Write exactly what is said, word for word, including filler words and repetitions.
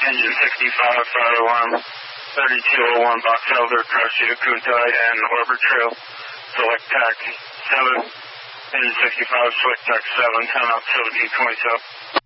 Engine sixty-five, fire alarm, thirty-two oh one Box Elder, Crouch to Kuntai, and Orbit Trail. Select tack seven, Engine sixty-five, select tack seven, ten out seventeen twenty-seven.